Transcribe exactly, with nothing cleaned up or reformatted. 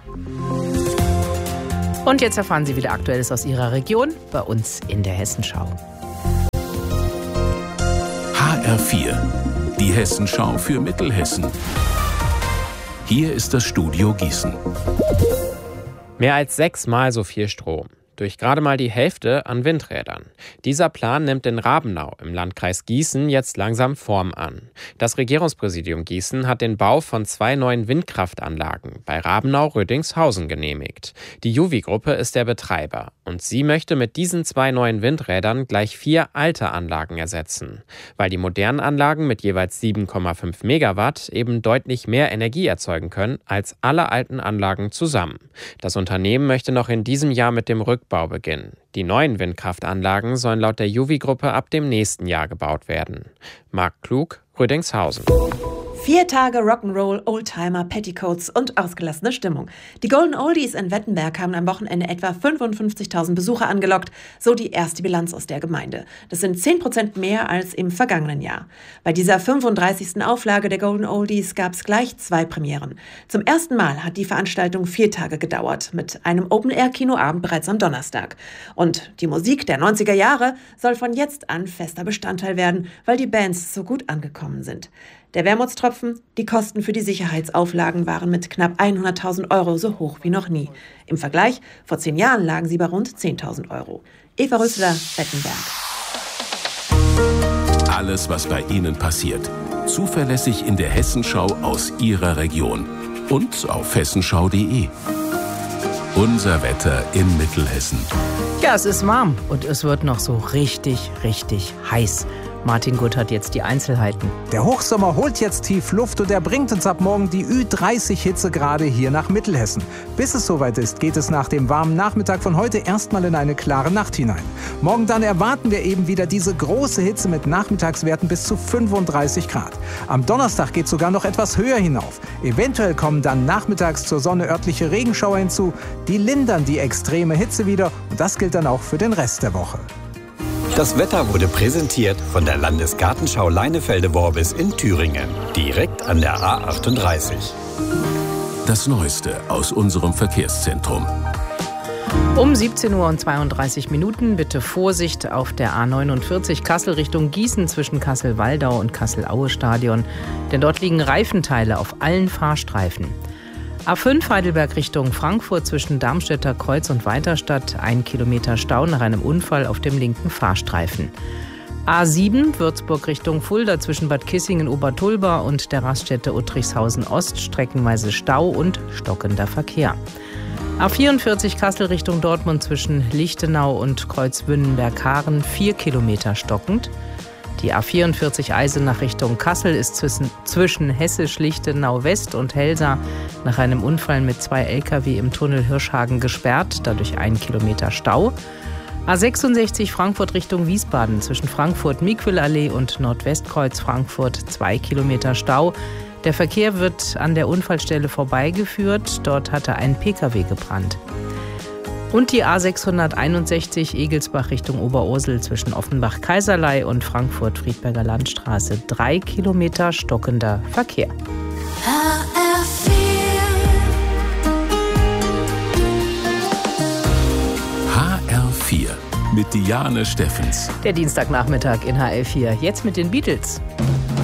Und jetzt erfahren Sie wieder Aktuelles aus Ihrer Region bei uns in der Hessenschau. H R vier, die Hessenschau für Mittelhessen. Hier ist das Studio Gießen. Mehr als sechsmal so viel Strom. Durch gerade mal die Hälfte an Windrädern. Dieser Plan nimmt in Rabenau im Landkreis Gießen jetzt langsam Form an. Das Regierungspräsidium Gießen hat den Bau von zwei neuen Windkraftanlagen bei Rabenau-Rödingshausen genehmigt. Die Juvi-Gruppe ist der Betreiber und sie möchte mit diesen zwei neuen Windrädern gleich vier alte Anlagen ersetzen. Weil die modernen Anlagen mit jeweils sieben Komma fünf Megawatt eben deutlich mehr Energie erzeugen können als alle alten Anlagen zusammen. Das Unternehmen möchte noch in diesem Jahr mit dem Rückbau beginnen. Die neuen Windkraftanlagen sollen laut der Juvi-Gruppe ab dem nächsten Jahr gebaut werden. Marc Klug, Rödingshausen. Vier Tage Rock'n'Roll, Oldtimer, Petticoats und ausgelassene Stimmung. Die Golden Oldies in Wettenberg haben am Wochenende etwa fünfundfünfzigtausend Besucher angelockt, so die erste Bilanz aus der Gemeinde. Das sind zehn Prozent mehr als im vergangenen Jahr. Bei dieser fünfunddreißigsten Auflage der Golden Oldies gab es gleich zwei Premieren. Zum ersten Mal hat die Veranstaltung vier Tage gedauert, mit einem Open-Air-Kinoabend bereits am Donnerstag. Und die Musik der neunziger Jahre soll von jetzt an fester Bestandteil werden, weil die Bands so gut angekommen sind. Der Wermutstropfen: Die Kosten für die Sicherheitsauflagen waren mit knapp hunderttausend Euro so hoch wie noch nie. Im Vergleich, vor zehn Jahren lagen sie bei rund zehntausend Euro. Eva Rüssler, Wettenberg. Alles, was bei Ihnen passiert, zuverlässig in der Hessenschau aus Ihrer Region und auf hessenschau punkt de. Unser Wetter in Mittelhessen. Ja, es ist warm und es wird noch so richtig, richtig heiß. Martin Gutt hat jetzt die Einzelheiten. Der Hochsommer holt jetzt tief Luft und er bringt uns ab morgen die Ü dreißig Hitzegrade hier nach Mittelhessen. Bis es soweit ist, geht es nach dem warmen Nachmittag von heute erstmal in eine klare Nacht hinein. Morgen dann erwarten wir eben wieder diese große Hitze mit Nachmittagswerten bis zu fünfunddreißig Grad. Am Donnerstag geht es sogar noch etwas höher hinauf. Eventuell kommen dann nachmittags zur Sonne örtliche Regenschauer hinzu. Die lindern die extreme Hitze wieder und das gilt dann auch für den Rest der Woche. Das Wetter wurde präsentiert von der Landesgartenschau Leinefelde-Worbis in Thüringen, direkt an der A achtunddreißig. Das Neueste aus unserem Verkehrszentrum. Um siebzehn Uhr und zweiunddreißig Minuten bitte Vorsicht auf der A neunundvierzig Kassel Richtung Gießen zwischen Kassel-Waldau und Kassel-Aue-Stadion, denn dort liegen Reifenteile auf allen Fahrstreifen. A fünf Heidelberg Richtung Frankfurt zwischen Darmstädter Kreuz und Weiterstadt, ein Kilometer Stau nach einem Unfall auf dem linken Fahrstreifen. A sieben Würzburg Richtung Fulda zwischen Bad Kissingen-Obertulba und der Raststätte Uttrichshausen Ost, streckenweise Stau und stockender Verkehr. A vierundvierzig Kassel Richtung Dortmund zwischen Lichtenau und Kreuzwünnenberg-Haaren, vier Kilometer stockend. Die A vierundvierzig Eisenach Richtung Kassel ist zwischen, zwischen Hessisch-Lichtenau-West und Helsa nach einem Unfall mit zwei L K W im Tunnel Hirschhagen gesperrt, dadurch ein Kilometer Stau. A sechsundsechzig Frankfurt Richtung Wiesbaden zwischen Frankfurt-Miquelallee und Nordwestkreuz Frankfurt, zwei Kilometer Stau. Der Verkehr wird an der Unfallstelle vorbeigeführt, dort hatte ein P K W gebrannt. Und die A sechshunderteinundsechzig Egelsbach Richtung Oberursel zwischen Offenbach-Kaiserlei und Frankfurt-Friedberger Landstraße. Drei Kilometer stockender Verkehr. H R vier. H R vier mit Diane Steffens. Der Dienstagnachmittag in H R vier. Jetzt mit den Beatles.